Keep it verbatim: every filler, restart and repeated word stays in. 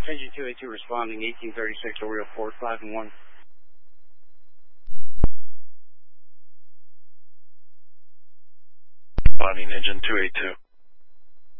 Engine two eighty-two responding, eighteen thirty-six, Oreo four five and one. Responding, Engine two eighty-two.